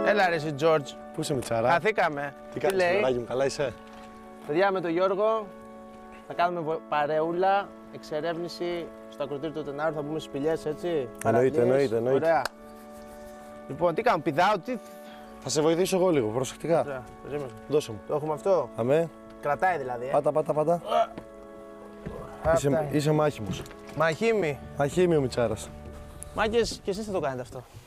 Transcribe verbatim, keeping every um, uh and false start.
Έλα ρε εσύ Τζόρτζ. Πού είσαι Μιτσάρα? Χαθήκαμε. Τι κάνεις παιδάκι μου, καλά είσαι? Παιδιά με τον Γιώργο θα κάνουμε παρεούλα, εξερεύνηση στο ακροτήριο του Τενάρου, θα μπούμε στις σπηλιές έτσι. Εννοείται, εννοείται, εννοείται. Ωραία. Λοιπόν, τι κάνουμε, πηδάω, τι... Θα σε βοηθήσω εγώ λίγο, προσεκτικά. Ωραία, περίμενε. Δώσε μου. Το έχουμε αυτό. Αμέ. Κρατάει δηλαδή, ε. Πάτα, πάτα, πάτα. Είσαι, είσαι μάχημος. Μαχήμι. Μαχήμι ο Μιτσάρας. Μάγκες, και εσείς θα το κάνετε αυτό.